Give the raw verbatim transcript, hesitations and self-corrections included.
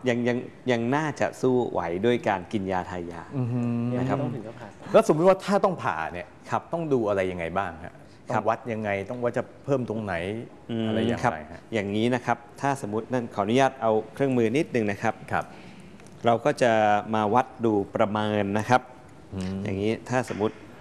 ยังยังยังน่าจะสู้ไหวด้วยการกินยาทายานะครับแล้วสมมติว่าถ้าต้องผ่าเนี่ยครับต้องดูอะไรยังไงบ้างฮะต้องวัดยังไงต้องว่าจะเพิ่มตรงไหนอะไรอย่างไรฮะอย่างนี้นะครับถ้าสมมตินั่นขออนุญาตเอาเครื่องมือนิดนึงนะครับครับเราก็จะมาวัดดูประเมินนะครับอย่างนี้ถ้าสมมติ